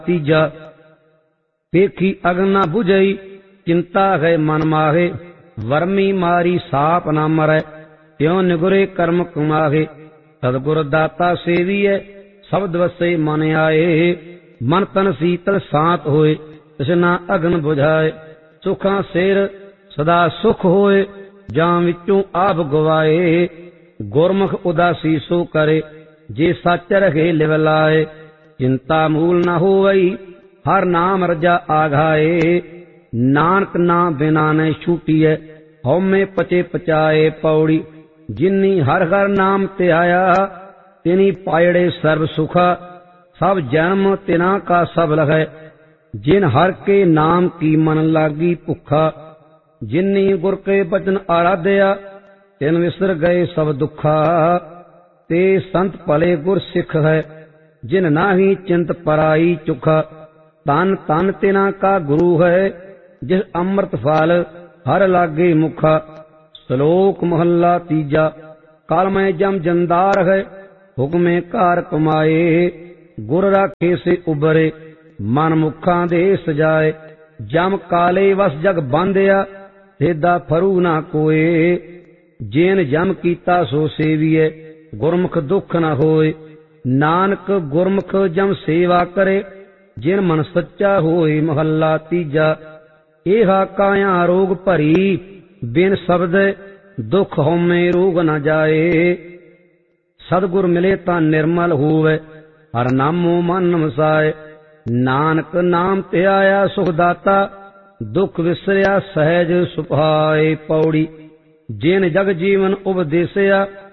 तीजा। पेखी अग्न न बुझई चिंता है मन माहे, वर्मी मारी साप न मरै त्यों निगुरे कर्म कमाहे। सतगुर दाता सेविए शब्द वसे मन आए, मन तन शीतल शांत होए तृष्णा अग्न बुझाए। सुखां सिर सदा सुख होए जां विचों आप गवाए। गुरमुख उदासी सो करे जे सच रहे लिव लाए। चिंता मूल न होवई हर नाम रजा आघाए। नानक नाम बिना न छूटीए हौमे पचे पचाए। पौड़ी जिन्नी हर हर नाम त्याया तिनी पायड़े सर्व सुखा। सब जन्म तिना का सब लहै जिन हर के नाम की मन लागी भुखा। जिन्नी गुर के बचन आराध्या तिन विसर गए सब दुखा। ते संत भले गुर सिख है जिन नाही चिंत पराई चुखा। तन तन तिना का गुरु है जिस अमृत फल हर लागे मुखा। श्लोक महला तीजा। काल में जम जंदार है हुक्मे कार कमाए। गुर राखे से उबरे मन मुखा दे सजाए। जम काले वस जग बांधिया हेदा फरू ना कोए। जेन जम कीता सो सेविए गुरमुख दुख न होए। नानक गुरमुख जम सेवा करे जिन मन सच्चा होए। महला तीजा। एहा काया रोग भरी बिन शब्द दुख होमे रोग न जाए। सतगुर मिले ता निर्मल होवे हर नामो मन वसाए। नानक नाम त्याया सुखदाता दुख विसरिया सहज सुभाए। पौड़ी जिन जग जीवन उपदेसिया